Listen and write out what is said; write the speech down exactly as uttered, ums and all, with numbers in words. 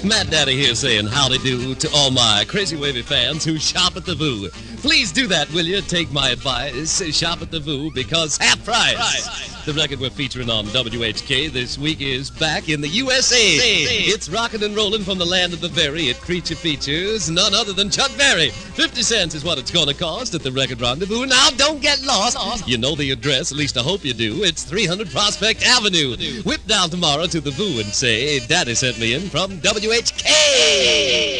Matt Daddy here saying howdy do to all my crazy wavy fans who shop at the Voo. Please do that, will you? Take my advice. Shop at the Voo because half price. Right. The record we're featuring on W H K this week is back in the U S A. It's rockin' and rollin' from the land of the very. It creature features none other than Chuck Berry. Fifty cents is what it's gonna cost at the Record Rendezvous. Now don't get lost. You know the address, at least I hope you do. It's three hundred Prospect Avenue. Whip down tomorrow to the Voo and say, Daddy sent me in from W H K.